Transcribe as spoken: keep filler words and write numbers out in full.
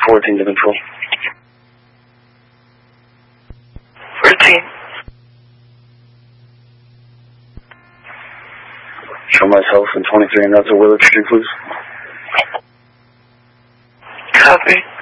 fourteen to control. fourteen. Show myself in twenty-three and that's a Willard Street, please. Copy.